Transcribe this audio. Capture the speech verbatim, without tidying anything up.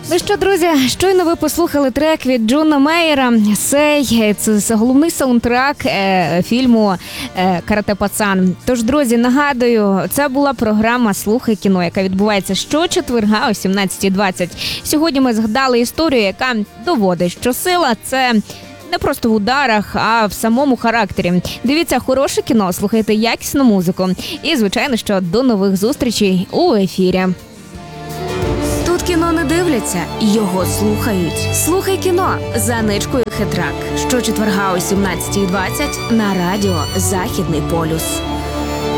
Ну що, друзі, щойно ви послухали трек від Джона Мейера. Сей, це, це головний саундтрек е, фільму е, «Карате Пацан». Тож, друзі, нагадую, це була програма «Слухай кіно», яка відбувається щочетверга о сімнадцятій двадцять. Сьогодні ми згадали історію, яка доводить, що сила – це не просто в ударах, а в самому характері. Дивіться хороше кіно, слухайте якісну музику. І, звичайно, що до нових зустрічей у ефірі. Тут кіно не дивляться, його слухають. Слухай кіно за Аничкою Хитрак. Щочетверга о сімнадцятій двадцять на радіо «Західний полюс».